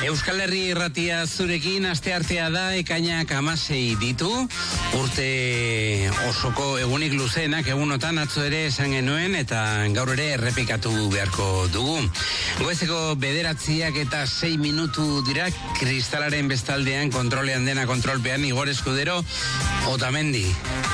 Euskal Herri Irratia zurekin asteartea da, ekainak 16 ditu, urte osoko egunik luzeenak egunotan atzo ere esan genuen eta gaur ere errepikatu beharko dugu. Goizeko 9:06 minutu dira, kristalaren bestaldean kontrolean dena kontrolpean Igor Eskudero, Otamendi.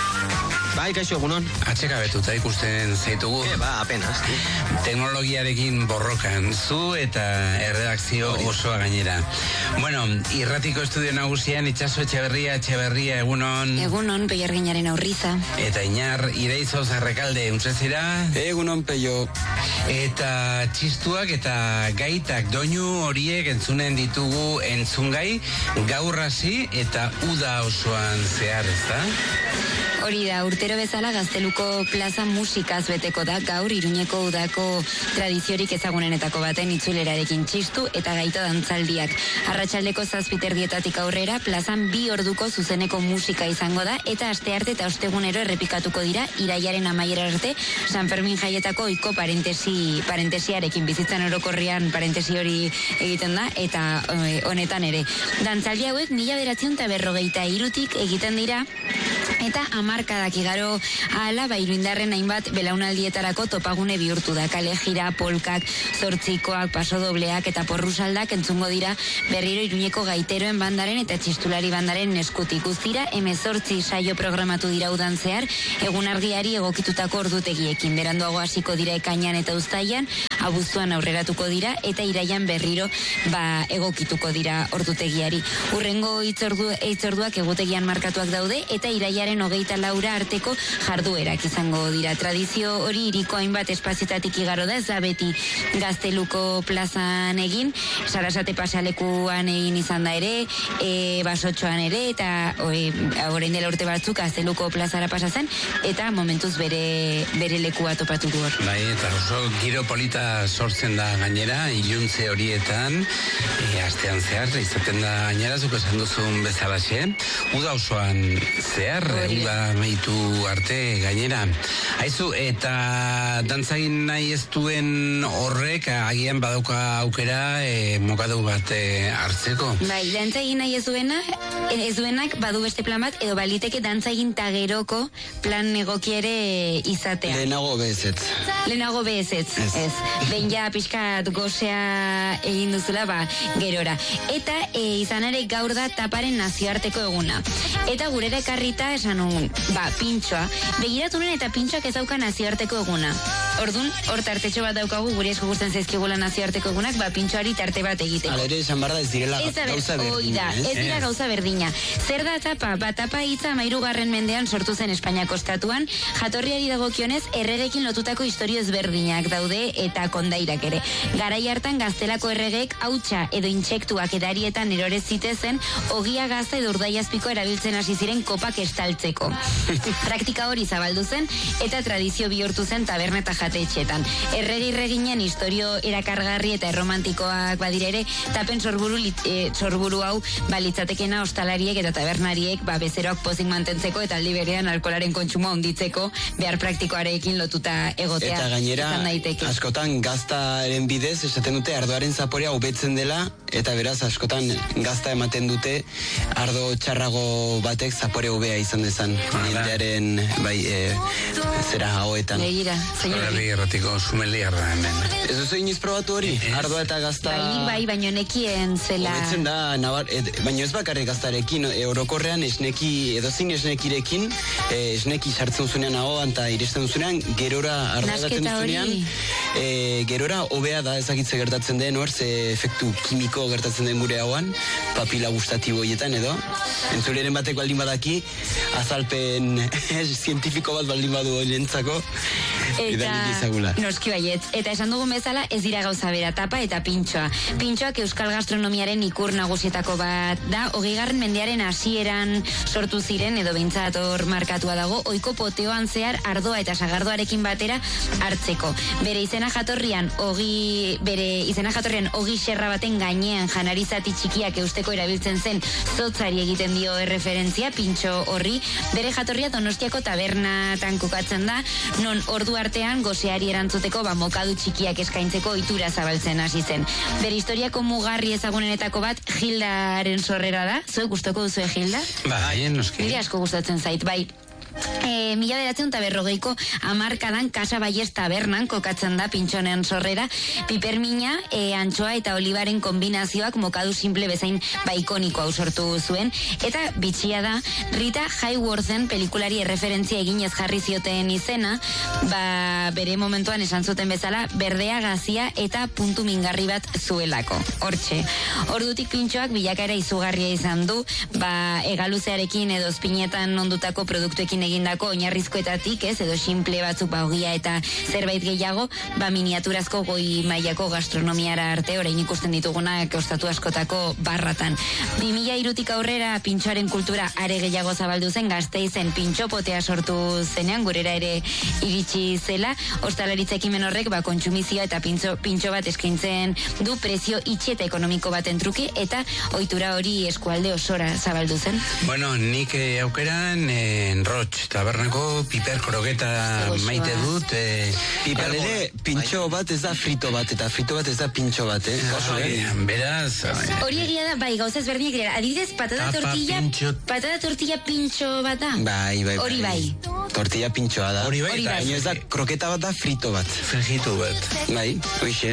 Bai, kaixo, egunon. Atsekabetuta ikusten zaitugu. Apenas. Teknologiarekin borrokan zu eta erredakzio osoa gainera. Bueno, irratiko estudio nagusian Itxaso Etxeberria, egunon. Egunon, Peio Arginaren aurriza. Eta Iñar Ireizoz Arrekalde, untzezira. Egunon, Peio. Eta txistuak eta gaitak doinu horiek entzunen ditugu entzungai, gaur hasi eta uda osoan zehar, ezta? Hori da, urtero bezala Gazteluko plaza musikaz beteko da, gaur Iruñeko udako tradiziorik ezagunenetako baten itzulerarekin txistu eta gaita dantzaldiak. Arratsaldeko 7:00 aurrera, plazan 2 orduko zuzeneko musika izango da, eta astearte eta ostegunero errepikatuko dira, iraiaren amaiera arte, San Fermin jaietako ohiko parentesiarekin, bizitzan orokorrian parentesi hori egiten da, eta honetan ere. Dantzaldi hauek 1953tik egiten dira, eta hamarkadak igaro ahala, Iruindarren hainbat belaunaldietarako topagune bihurtu da. Kale jira, polkak, zortzikoak, pasodobleak eta porrusaldak entzungo dira berriro Iruñeko gaiteroen bandaren eta txistulari bandaren eskutik. Guztira 18 saio programatu dira udan zehar, egunargiari egokitutako ordutegiekin. Beranduago hasiko dira ekainan eta uztailan, abuztuan aurreratuko dira eta iraian berriro egokituko dira ordutegiari. Urrengo hitzorduak egutegian markatuak daude eta iraiaren 24 arteko jarduerak izango dira. Tradizio hori hiriko hainbat espazietatik igaro da, ez da beti Gazteluko plazan egin, Sarasate pasalekuan egin izan da ere, Basotxoan ere, eta orain dela urte batzuk Gazteluko plazara pasa zen, eta momentuz bere lekua topatu du hor. Bai, eta oso giro polita sortzen da gainera, iluntze horietan, astean zehar, izaten da gainera, zuko esan duzun bezalaxe, uda osoan zehar, uda meitu arte gainera. Aizu, eta dantzagin nahi ez duen horrek, agian badauka aukera mokadu bat hartzeko. Bai, dantzagin nahi ez duenak badu beste plan bat, edo baliteke dantzagin tageroko plan egokiere izatea. Lehenago behetz. Lehenago behetz, ez. Behin ja pixkat gozea egin duzula, gerora. Eta izan ere gaur da taparen nazioarteko eguna. Eta gurera ekarrita esan pintxoa. Begiratu nuen eta pintxoak ez dauka nazioarteko eguna. Ordun, hor tartetxo bat daukagu, guri esko gusten zaizkigula nazioarteko egunak, pintxoari tarte bat egiteko. Hala ere, esan barra ez direla gauza berdina. Ez dira gauza berdina. Zer da tapa? Tapa hitza 13. mendean sortu zen Espainiako estatuan, jatorriari dagokionez erregekin lotutako istorio ezberdinak daude eta kondairak ere. Garai hartan Gaztelako erregek hautsa edo intsektuak edarietan erorez zitezen, ogia gazta edo urdaiazpiko erabiltzen hasi ziren kopak estaltzeko. Praktika hori zabaldu zen eta tradizio bihurtu zen taberna eta jatetxetan. Erreginen istorio erakargarri eta erromantikoak badira ere, tapen sorburu hau balitzatekena ostalariek eta tabernariek bezeroak pozik mantentzeko eta aldi berean alkolaren kontsumoa handitzeko behar praktikoarekin lotuta egotea. Eta gainera, askotan gaztaren bidez esaten dute ardoaren zaporea hobetzen dela, eta beraz askotan gazta ematen dute ardo txarrago batek zapore hobea izan dezan. Jendearen zera haoetan. Begira, Herri erratiko sumeliarra hemen. Ez duzu iniz probatu hori? Ardoa eta gazta... baino nekien zela... Hobetzen da, baino ez bakarrik gaztarekin, orokorrean edozin esnekirekin, esneki sartzen zunean haoan eta iresten zunean, gerora ardoagatzen zunean, gerora hobea da ezagitze gertatzen den, ze efektu kimiko gertatzen den gure hauan, papila gustatibo hietan edo, entzuleren batek baldin badaki, azalpen zientifiko bat baldin badu horientzako, noski baiet. Eta esan dugun bezala ez dira gauza bera, tapa eta pintxoa. Pintxoak euskal gastronomiaren ikur nagusietako bat da, 20. mendearen hasieran sortu ziren, edo behintzat hor markatua dago, ohiko poteoan zehar ardoa eta sagardoarekin batera hartzeko. Bere izena jatorrian ogi xerra baten gainean janarizati txikiak eusteko erabiltzen zen zotzari egiten dio erreferentzia, pintxo horri. Bere jatorria Donostiako tabernatan kokatzen da, non ordu bitartean goseari erantzuteko mokadu txikiak eskaintzeko ohitura zabaltzen hasi zen. Bere historiako mugarri ezagunenetako bat Gildaren sorrera da. Zuek gustoko duzu Gilda? Bai, noski. Nire asko gustatzen zait, bai. 1940ko hamarkadan Casa Ballez tabernan kokatzen da pintxonen sorrera. Pipermina, antxoa eta olibaren kombinazioak mokadu simple bezain ikoniko hau sortu zuen. Eta bitxia da, Rita Hayworthen pelikulari erreferentzia eginez jarri zioten izena, bere momentuan esan zuten bezala, berdea, gazia eta puntu mingarri bat zuelako. Hortxe. Ordutik pintxoak bilakaera izugarria izan du, egaluzearekin edo spinetan ondutako produktuekin egindako oinarrizkoetatik, edo simple batzuk ogia eta zerbait gehiago, miniaturazko goi mailako gastronomiara arte, orain ikusten ditugunak ostatu askotako barratan. 2003tik aurrera pintxoaren kultura are gehiago zabaldu zen, Gasteizen pintxopotea sortu zenean, gurera ere iritsi zela, ostalaritza ekimen horrek kontsumizioa eta pintxo bat eskaintzen du prezio itxi eta ekonomiko baten truki, eta ohitura hori eskualde osora zabaldu zen. Bueno, nik aukeran Roch tabernako piper kroketa maite dut. Piper ere pintxo bat ez da frito bat, eta frito bat ez da pintxo bat, Beraz... Hori egia da, gauza ezberdinak dira. Adibidez, patata tortilla pintxo bat da? Bai. Hori bai. Tortilla pintxoa da. Hori bai. Baina ez da kroketa bat da frito bat. Frijitu bat. Bai, hoixe.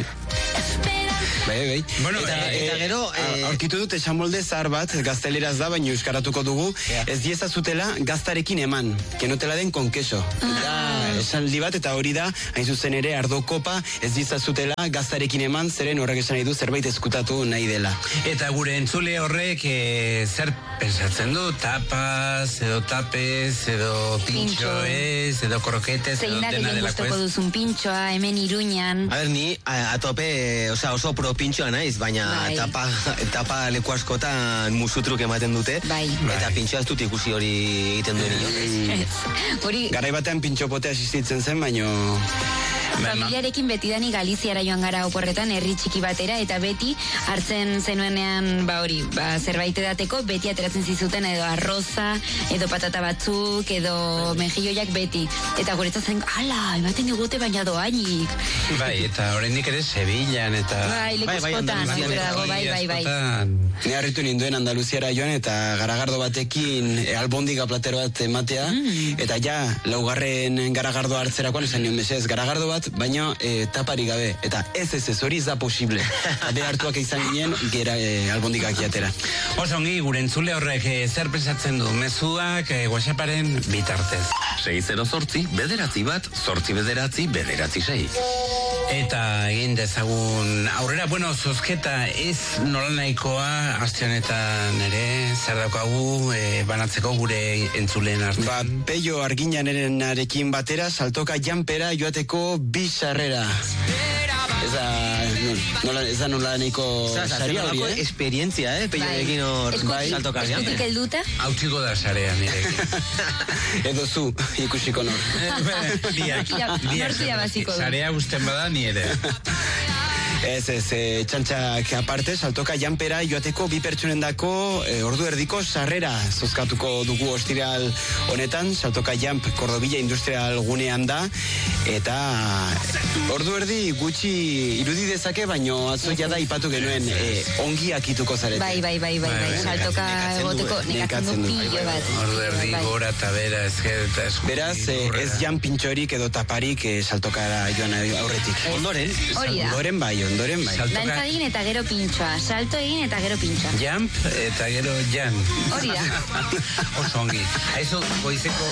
Bai. Bueno, eta gero aurkitu dut esamolde zahar bat, gazteleraz da, baina euskaratuko dugu, ez diezazutela gaztarekin eman, kenotela den con queso. Esaldi bat, eta hori da, hain zuzen ere, ardo kopa, ez diezazutela gaztarekin eman, zeren horrek esan nahi du zerbait ezkutatu nahi dela. Eta gure entzule horrek zer pensatzen du, tapas, edo tapez, edo pintxoez, edo kroketes, edo dena delako ez. Zein da gustoko duzun pintxoa, hemen Iruñan. A ber, ni atope, oso pro pintxoa naiz, baina tapa leku askotan musutruk ematen dute, eta pintxoa ez dut ikusi hori egiten duen inoz. Garai batean pintxopotea existitzen zen, baino... Familiarekin betidani Galiziara joan gara oporretan, herri txiki batera, eta beti hartzen zenuenean zerbait edateko, beti ateratzen zizuten edo arroza, edo patata batzuk, edo mejilloiak beti. Eta guretzat zen, ematen digute baina doainik. Bai, eta oraindik ere Sevillan, eta... Bai. Ne harritu ninduen Andaluziara joan, eta garagardo batekin albondiga platero bat ematea, eta laugarren garagardo hartzerakoan esan nion mesez, garagardo bat, baina tapari gabe, eta ez hori ez da posible. Abe hartuak izan ginen, albondigak jatera. Osongi, gure entzule horrek zer pensatzen du, mezuak WhatsApparen bitartez. 608 bederatzi bat, 8 bederatzi, bederatzi 6. Eta egin dezagun aurrera, zozketa ez nola nahikoa, aste honetan ere, zer daukagu banatzeko gure entzuleen artean. Peio Arginarenarekin batera, saltoka janpera joateko bi sarrera. Ez da nola nahiko saria hori, esperientzia, Peiorekin hor saltoka janpera. Eskutik elduta? Hautsiko da sarea nire. Edo zu, ikusiko nor. Biak, sarea usten bada nire. Ez, txantxak aparte, saltoka janpera joateko bi pertsonendako ordu erdiko sarrera zozkatuko dugu ostiral honetan, saltoka jamp Kordobilla industrial gunean da, eta ordu erdi gutxi irudi dezake, baino atzo da ipatu genuen ongi akituko zarete. Bai, saltoka egoteko nekatzen du pillo bat. Ordu erdi gora eta bera ezkerta esku. Beraz, ez jan pintxorik edo taparik saltokara joan aurretik. Ondoren bai. Dantza egin eta gero pintxoa, salto egin eta gero pintxoa. Jump eta gero jan. Hori da. Oso ongi. Haizu, goizeko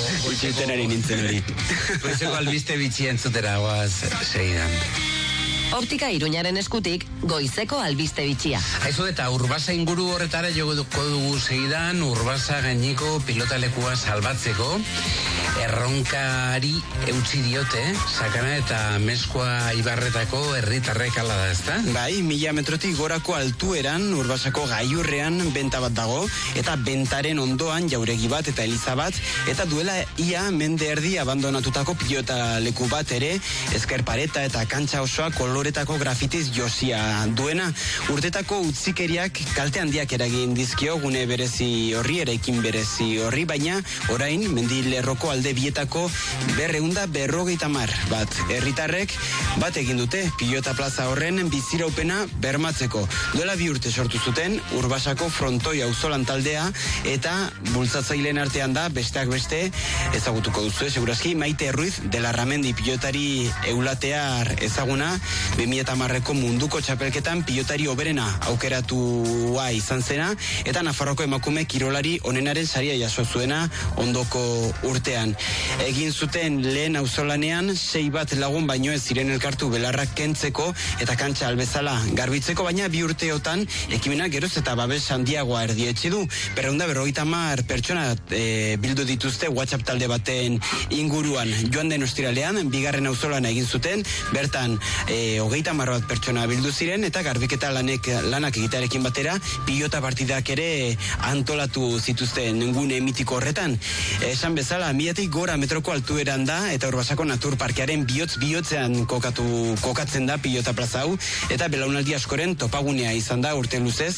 albiste bitxi entzutera guaz segidan. Optika Iruñaren eskutik, goizeko albiste bitxia. Haizu eta Urbasa inguru horretara joko dugu segidan, Urbasa gaineko pilotalekua salbatzeko, erronkari eutzi diote, sakana eta Meskua Ibarretako herritarrek ala da, ezta? Bai, 1000 metrotik gorako altueran Urbasako gailurrean benta bat dago, eta bentaren ondoan jauregi bat eta eliza bat, eta duela ia mende erdi abandonatutako pilotaleku bat ere, esker pareta eta kantxa osoa koloretako grafitiz josia duena. Urtetako utzikeriak kalte handiak eragin dizkio gune berezi horri, eraikin berezi horri, baina orain mendilerroko alde bietako 250 bat. Herritarrek bat egin dute pilota plaza horren biziraupena bermatzeko. Duela 2 urte sortu zuten Urbasako Frontoi auzolan taldea eta bultzatzaileen artean da besteak beste ezagutuko duzu, segurazki Maite Ruiz de la Ramendi pilotari eulatear ezaguna 2010ko munduko txapelketan pilotari oberena aukeratua izan zena eta Nafarroko emakume kirolari onenaren saria jaso zuena ondoko urtean. Egin zuten lehen auzolanean 6 bat lagun baino ez ziren elkartu belarrak kentzeko eta kantxa albezala garbitzeko, baina 2 urteotan ekimenak geroz eta babes handiagoa erdietsi du. 250 pertsona bildu dituzte WhatsApp talde baten inguruan. Joan den ostiralean, 2. auzolan egin zuten, bertan 30 bat pertsona bildu ziren eta garbiketa lanak egitearekin batera pilota partidak ere antolatu zituzten gune mitiko horretan. Esan bezala, 1000 gora metroko altueran da eta Urbasako Natur Parkearen bihotzean kokatzen da pilota plaza hau eta belaunaldi askoren topagunea izan da urte luzez,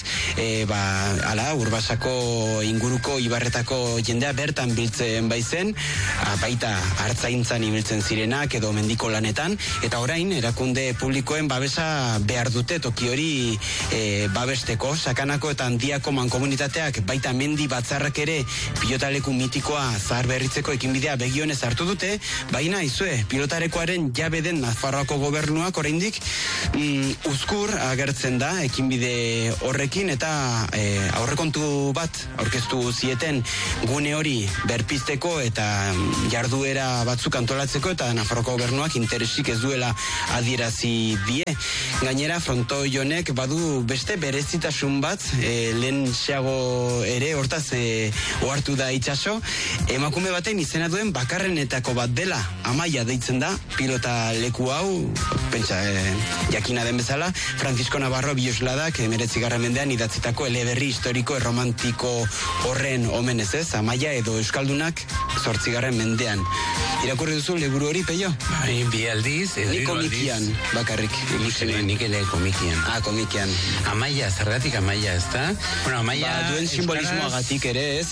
Urbasako inguruko ibarretako jendea bertan biltzen baizen, baita hartzaintzan ibiltzen zirenak edo mendiko lanetan, eta orain erakunde publikoen babesa behar dute toki hori babesteko. Sakanako eta Handiako mankomunitateak baita mendi batzarrak ere pilotaleku mitikoa zahar berritzeko ekinbidea begionez hartu dute, baina izue, pilotarekoaren jabe den Nafarroako gobernuak oraindik uzkur agertzen da ekinbide horrekin eta aurrekontu bat aurkeztu zieten gune hori berpizteko eta jarduera batzuk antolatzeko eta Nafarroko gobernuak interesik ez duela adierazi die. Gainera, Frontoi honek badu beste berezitasun bat, lehen ere hortaz ohartu da itxaso, emakume baten izena duen bakarrenetako bat dela, Amaia deitzen da, pilota leku hau, pentsa, jakina den bezala, Francisco Navarro Biosladak 19. mendean idatzitako eleberri historiko erromantiko horren omenez ez, Amaia edo Euskaldunak 8. mendean. Irakurri duzu liburu hori, Peio? Bai, 2 aldiz. Ni komikian, bakarrik. Nik ere komikian. Komikian. Amaia, zergatik Amaia, ez da? Bueno, Amaia... duen simbolismoagatik ere, ez?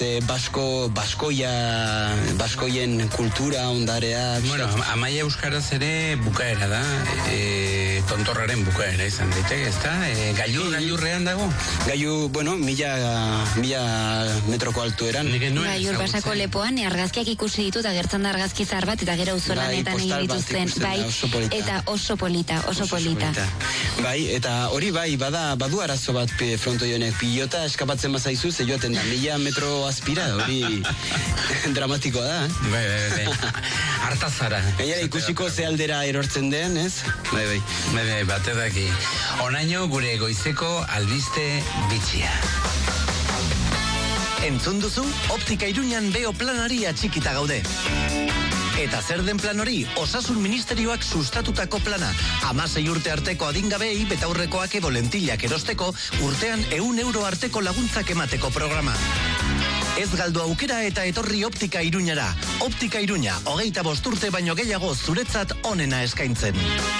Baskoien kultura, ondarea... Bueno, Amaia euskaraz ere bukaera da, tontorraren bukaera izan daiteke, ez da? Gailurrean dago? Gailu, bueno, 1000 metroko altueran. Urbasako lepoan, argazkiak ikusi ditut, agertzen da argazki zahar bat, eta gero auzolanetan egin dituzten. Eta oso polita. Bai, eta hori bai, badu arazo bat Frontoi honek, pilota eskapatzen bazaizu, ze joaten da, 1000 metro azpira, hori dramatikoa da. Bai. Hartazara. Gainera ikusiko ze aldera erortzen den, ez? Bai, bate daki. Onaino gure goizeko albiste bitxia. Entzun duzu, Optika Iruñan Beo planari atxikita gaude. Eta zer den plan hori? Osasun Ministerioak sustatutako plana. 16 urte arteko adingabei betaurrekoak edo lentillak erosteko urtean 100 euro arteko laguntzak emateko programa. Ez galdu aukera eta etorri Optika Iruñara. Optika Iruña, 25 urte baino gehiago zuretzat onena eskaintzen.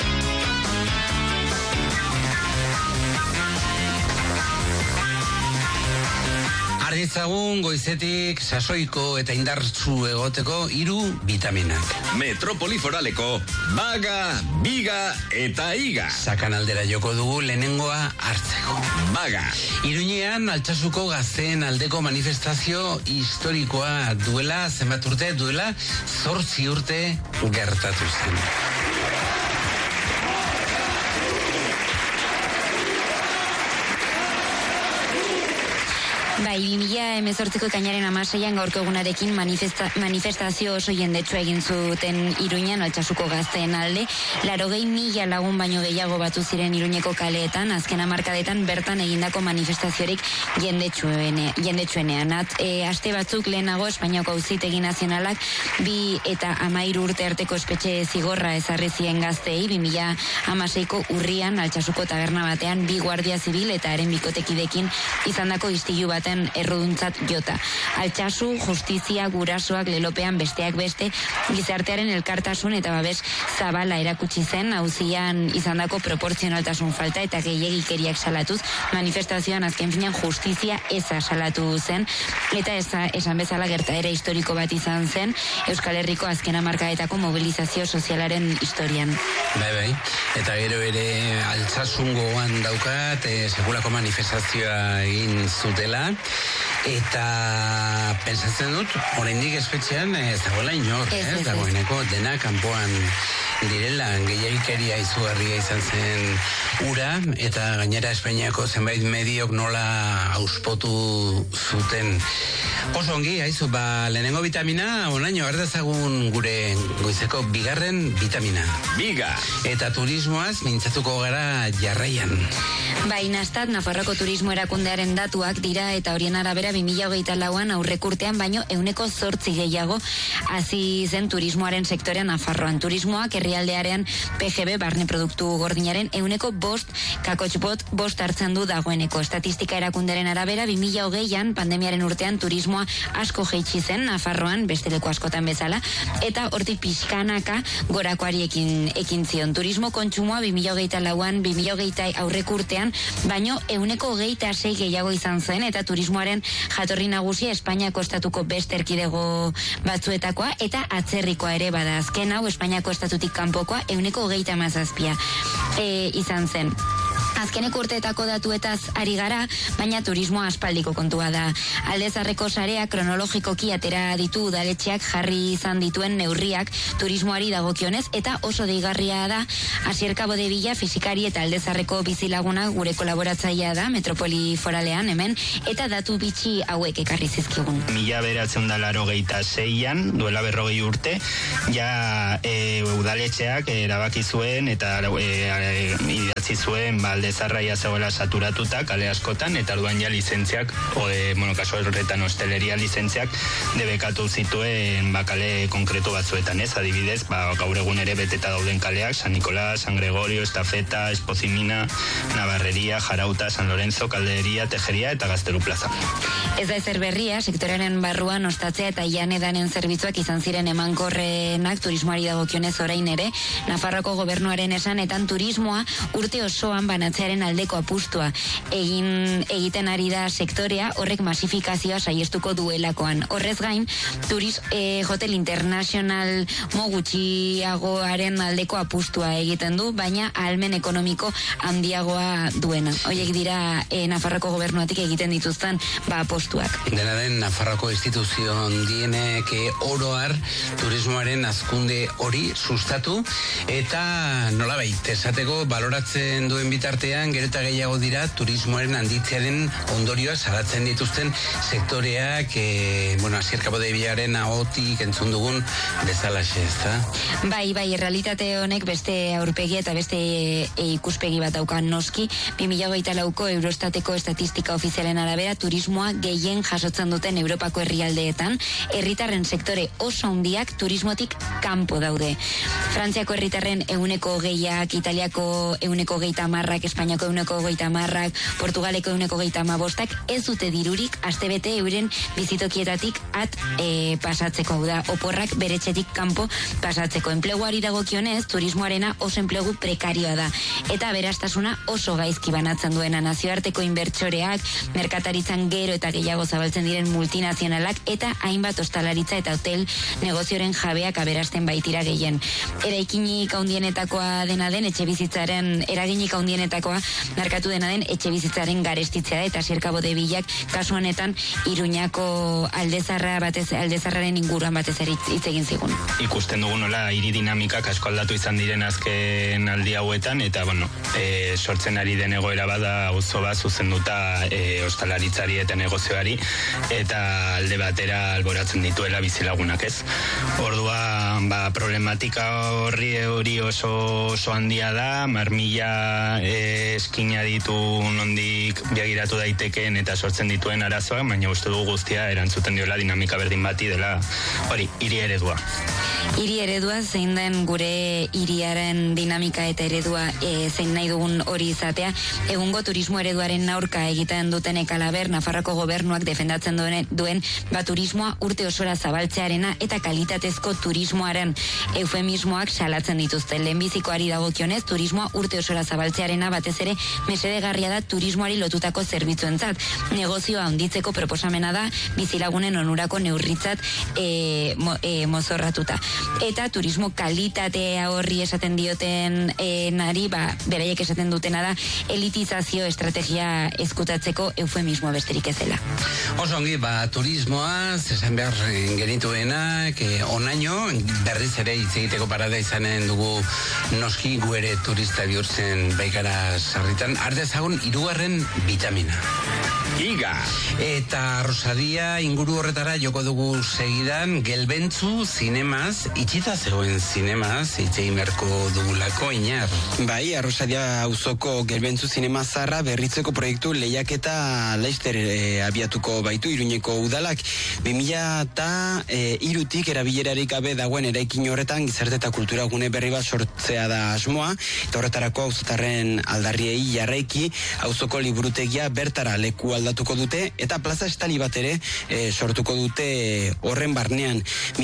Ditzagun goizetik sasoiko eta indartsu egoteko 3 vitaminak. Metropoli Foraleko Baga, Biga eta Iga. Sakanaldera joko dugu lehenengoa hartzeko. Baga. Iruñean Altsasuko gazteen aldeko manifestazio historikoa duela, zenbat urte duela, 8 urte gertatu zen. Bai, 2018ko ekainaren 16an gaurko egunarekin manifestazio oso jendetsua egin zuten Iruñan Altsasuko gazteen alde. 80.000 lagun baino gehiago batu ziren Iruñeko kaleetan, azken hamarkadetan bertan egindako manifestaziorik jendetsuenean. Aste batzuk lehenago Espainiako Auzitegi Nazionalak 2 eta 13 urte arteko espetxe zigorra ezarri zien gazteei 2016ko urrian Altsasuko taberna batean 2 guardia zibil eta haren bikotekidekin izandako istilu bat baten erruduntzat jota. Altsasu, justizia, gurasoak, lelopean besteak beste, gizartearen elkartasun eta babes zabala erakutsi zen, auzian izandako proportzionaltasun falta eta gehiegikeriak salatuz, manifestazioan azken finean justizia eza salatu zen, eta esan bezala gertaera historiko bat izan zen Euskal Herriko azken hamarkadetako mobilizazio sozialaren historian. Bai, eta gero ere Altsasun gogoan daukat, sekulako manifestazioa egin zutela, eta pensatzen dut, oraindik espetxean ez dagoela inor, dagoeneko dena kanpoan direla, gehiagikeria izugarria izan zen ura, eta gainera Espainiako zenbait mediok nola auspotu zuten. Oso ongi, haizu, lehenengo vitamina, onaino, gertazagun gure goizeko bigarren vitamina. Biga! Eta turismoaz mintzatuko gara jarraian. Bai, Nastat, Nafarroko turismo erakundearen datuak dira eta horien arabera 2024an aurrekurtean baino 108 gehiago hasi zen turismoaren sektorean Nafarroan. Turismoak herrialdearen PGB barne produktu gordinaren 5,5 hartzen du dagoeneko. Estatistika erakunderen arabera 2020an pandemiaren urtean turismoa asko jaitsi zen Nafarroan, beste leku askotan bezala, eta hortik pixkanaka gorakoari ekin zion. Turismo kontsumoa 2024an 2020 aurrekurtean baino 126 gehiago izan zen, eta turismoaren jatorri nagusia Espainiako estatuko beste erkidego batzuetakoa eta atzerrikoa ere bada. Azken hau Espainiako estatutik kanpokoa 137 izan zen. Azkeneko urteetako datuetaz ari gara, baina turismoa aspaldiko kontua da. Aldezarreko sarea kronologikoki atera ditu udaletxeak jarri izan dituen neurriak turismoari dagokionez, eta oso deigarria da Asier Cabo de Villa fisikari eta Aldezarreko bizilaguna gure kolaboratzailea da metropoli foralean hemen, eta datu bitxi hauek ekarri zizkigun. 1986an, duela 40 urte, ja udaletxeak erabaki zuen eta idatzi zuen Aldezarraia zegoela saturatuta kale askotan, eta orduan ja lizentziak, kasu horretan hosteleria lizentziak debekatu zituen kale konkretu batzuetan, ez? Adibidez, gaur egun ere beteta dauden kaleak, San Nicolás, San Gregorio, Estafeta, Espozimina, Navarreria, Jarauta, San Lorenzo, Calderia, Tejeria eta Gaztelu plaza. Ez da ezer berria, sektorearen barruan ostatzea eta janedanen zerbitzuak izan ziren emankorrenak turismoari dagokionez orain ere. Nafarroko gobernuaren esanetan turismoa urte osoan banatzearen aldeko apustua egiten ari da sektorea, horrek masifikazioa saiestuko duelakoan. Horrez gain, Hotel International gutxiagoaren aldeko apustua egiten du, baina ahalmen ekonomiko handiagoa duena. Horiek dira Nafarroko gobernuatik egiten dituzten apostuak. Dena den, Nafarroko instituzio handienek oroar turismoaren hazkunde hori sustatu, eta nolabait esateko baloratzen duen bitartean gero eta gehiago dira turismoaren handitzearen ondorioa salatzen dituzten sektoreak, Asier Cabo de Villaren ahotik entzun dugun bezalaxe, ezta? Bai, realitate honek beste aurpegi eta beste ikuspegi bat daukan noski. 2024ko Eurostateko estatistika ofizialen arabera turismoa gehien jasotzen duten Europako herrialdeetan, herritarren sektore oso handiak turismotik kanpo daude. Frantziako herritarren 20%, Italiako 20%, Espainiako 20%, Portugaleko 20%, ez dute dirurik astebete euren bizitokietatik pasatzeko, hau da, oporrak beretxetik kanpo pasatzeko. Enpleguari dagokionez, turismoarena oso enplegu prekarioa da, eta aberastasuna oso gaizki banatzen duena. Nazioarteko inbertsoreak, merkataritzan gero eta gehiago zabaltzen diren multinazionalak, eta hainbat ostalaritza eta hotel negozioren jabeak aberasten baitira gehien. Eraikinik handienetakoa dena den eraginik handienetakoa markatu dena den etxe bizitzaren garestitzea da, eta Asier Cabo de Villak kasu honetan Iruñako Aldezarraren inguruan batez ere hitz egin zigun. Ikusten dugu nola hiri dinamikak asko aldatu izan diren azken aldi hauetan, eta sortzen ari den egoera bada auzo bat zuzenduta ostalaritzari eta negozioari, eta alde batera alboratzen dituela bizilagunak, ez? Orduan, problematika hori oso handia da, 10,000 eskina ditu nondik begiratu daitekeen eta sortzen dituen arazoak, baina uste du guztia erantzuten diola dinamika berdin bati dela hori, hiri eredua. Hiri eredua zein den gure hiriaren dinamika eta eredua zein nahi dugun hori izatea. Egungo turismo ereduaren aurka egiten dutenek alaber, Nafarroko gobernuak defendatzen duen turismoa urte osora zabaltzearena eta kalitatezko turismoaren eufemismoak salatzen dituzte. Lehenbizikoari dagokionez, turismoa urte osora zabaltzearena batez ere mesedegarria da turismoari lotutako zerbitzuentzat. Negozioa handitzeko proposamena da bizilagunen onurako neurritzat mozorratuta. Eta turismo kalitatea horri esaten dioten nari, beraiek esaten dutena da elitizazio estrategia ezkutatzeko eufemismoa besterik ez dela. Oso ongi, turismoa, esan behar genituenak, onaino, berriz ere hitz egiteko parada izanen dugu noski gu ere turista bihurtzen baikara sarritan. Ardezagun, 3. vitamina. Iga! Eta Rosadia inguru horretara joko dugu segidan, Gelbentzu zinemaz, itxita zegoen zinemaz, itxein berko dugulako inar. Bai, Rosadia auzoko Gelbentzu zinema zarra berritzeko proiektu lehiaketa Leister abiatuko baitu Iruñeko udalak. 2003tik erabilerarik gabe dagoen eraikin horretan gizarte eta kultura gune berri bat sortzea da asmoa, eta horretarako auzotarren aldarriei jarraiki auzoko liburutegia bertara leku aldatuko dute, eta plaza estali bat ere sortuko dute horren barnean.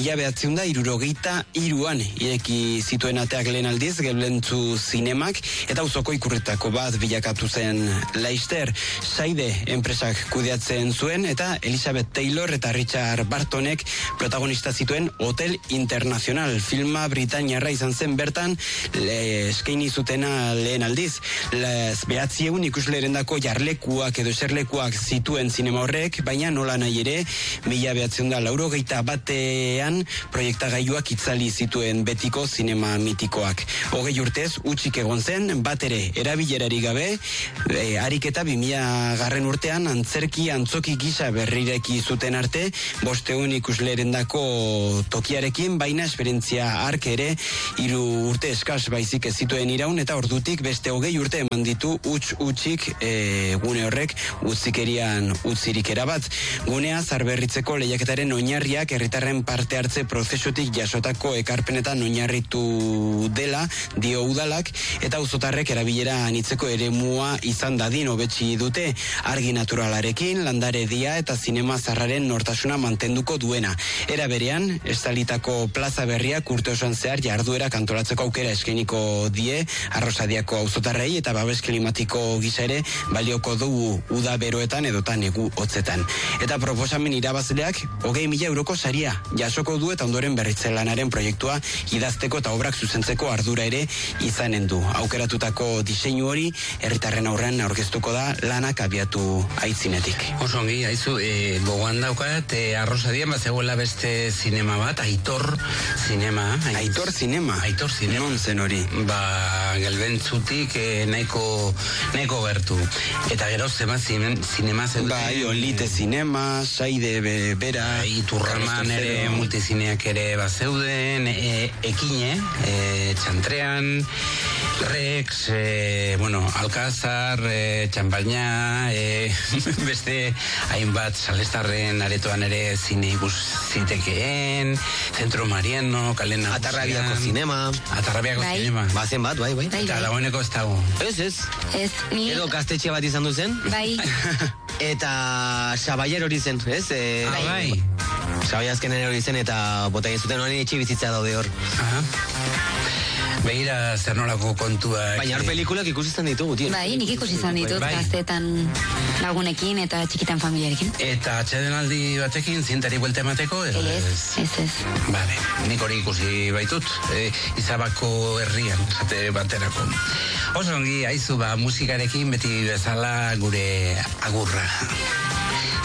1963an ireki zituen ateak lehen aldiz Gelbentzu zinemak, eta auzoko ikurretako bat bilakatu zen Leister. Saide enpresak kudeatzen zuen, eta Elizabeth Taylor eta Richard Bartonek protagonista zituen Hotel Internacional filma britainiarra izan zen bertan eskaini zutena lehen aldiz. 900 ikuslerendako jarlekuak edo eserlekuak zituen zinema horrek, baina nola nahi ere 1981an proiektagailuak itzali zituen betiko zinema mitikoak. 20 urtez utzik egon zen, bat ere erabilerari gabe, ariketa 2000 urtean antzoki gisa berrireki zuten arte, 500 ikuslerendako tokiarekin, baina esperientzia ark ere 3 urte eskas baizik ez zituen iraun, eta ordutik beste 20 urte eman ditu utzik gune horrek utzikerian utzirik erabat. Gunea zarberritzeko lehiaketaren oinarriak herritarren parte hartze prozesutik jasotako ekarpenetan oinarritu dela dio udalak, eta auzotarrek erabilera anitzeko eremua izan dadin hobetsi dute, argi naturalarekin, landare dia eta zinema zarraren nortasuna mantenduko duena. Era berean, estalitako plaza berriak urte osoan zehar jarduera kantolatzeko aukera eskainiko die Arrosadiako auzotarrei, eta babes klimatiko gisa ere balioko dugu uda beroetan edota negu hotzetan. Eta proposamen irabazleak 20.000 euroko saria jasoko du, eta ondoren berritze lanaren proiektua idazteko eta obrak zuzentzeko ardura ere izanen du. Aukeratutako diseinu hori herritarren aurrean aurkeztuko da lanak abiatu aitzinetik. Oso ongi, haizu, gogoan daukat, Arrosadian bazegoela beste zinema bat, Aitor zinema. Aitor zinema? Aitor zinema. Non zen hori? Gelbentzutik nahiko gertu. Eta gero zema zinema zeuden. Bai, Olite zinema, Saide bera. Iturraman ere multizineak ere bazeuden, Ekine, Txantrean, Rex, Alcázar, Txampaina, beste hainbat Salestarren aretoan ere zine ikus zitekeen, Centro Mariano, Kalena Atarrabiako zinema. Zinema. Bazen bat, bai. Eta dagoeneko ez dago. Ez. Edo gaztetxe bat izan duzen. Bai. Eta Xabaier hori zen, ez? Bai. Xabaier azkenen hori zen, eta bota zuten hori etxe bizitza daude hor. Begira zer nolako kontuak. Baina hor pelikulak ikusi izan ditugu, tio. Bai, nik ikusi izan ditut, gaztetan lagunekin eta txikitan familiarekin. Eta atxedenaldi batekin zintari buelte emateko? Ez. Bale, nik hori ikusi baitut, Izabako herrian, esate baterako. Oso ongi, haizu musikarekin beti bezala gure agurra.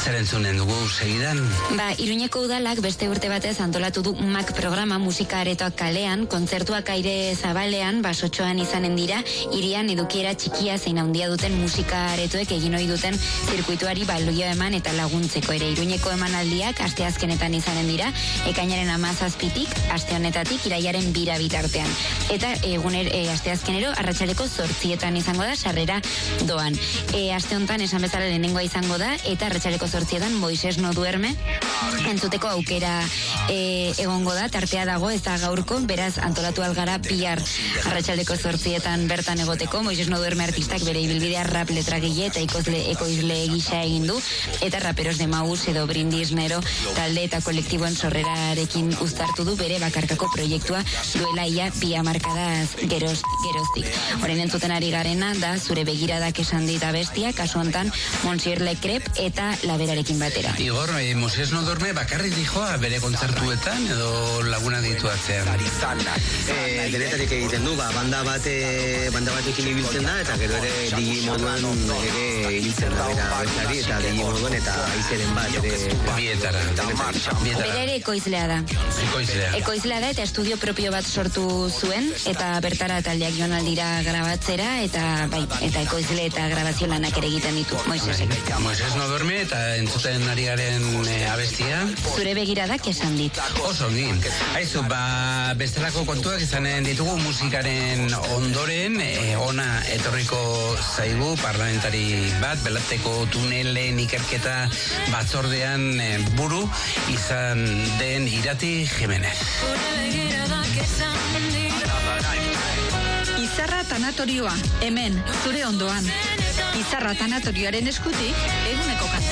Zer entzunen dugu segidan? Iruñeko udalak beste urte batez antolatu du MAC programa musika aretoak kalean, kontzertuak aire zabalean, basotxoan izanen dira, irian edukiera txikia zein handia duten musika aretoek egin ohi duten zirkuituari balio eman eta laguntzeko ere. Iruñeko emanaldiak asteazkenetan izanen dira, ekainaren 17tik, aste honetatik iraiaren 2 bitartean. Eta asteazkenero arratsaldeko 8etan izango da sarrera doan. Aste honetan esan bezala lehenengoa izango da, eta arratsaldeko 8etan Moises no duerme entzuteko aukera egongo da, tartea dago ez da gaurko, beraz antolatu algara bihar arratsaldeko 8etan bertan egoteko. Moises no duerme artistak bere ibilbidea rap letragile eta ekoizle gisa egin du, eta Raperos de Maús edo Brindis Nero talde eta kolektiboen sorrerarekin uztartu du bere bakarkako proiektua duela ia 2 hamarkadaz geroztik. Orain entzuten ari garena da Zure begiradak esan dit abestia, kasu hontan Monsieur Le Crep eta Laberarekin batera. Igor, Moises no duerme bakarrik dijoa bere kontzertuetan edo laguna ditu atzean? Denetarik egiten du, banda batekin ibiltzen da, eta gero ere Digimoduan ere ibiltzen da bera bezari, eta Digimoduan eta aizeren bat ere bietara. Bere ere ekoizlea da. Ekoizlea da eta estudio propio bat sortu zuen, eta bertara taldeak joan aldira grabatzera, eta ekoizle eta grabazio lanak ere egiten ditu Moisesek. Moises no duerme eta entzuten ari garen abestia? Zure begiradak esan dit. Oso egin. Aizu, bestelako kontuak izanen ditugu musikaren ondoren, ona etorriko zaigu parlamentari bat, Belateko tunelen ikerketa batzordean buru izan den Irati Jimenez. Izarra tanatorioa, hemen, zure ondoan. Izarra tanatorioaren eskutik, eguneko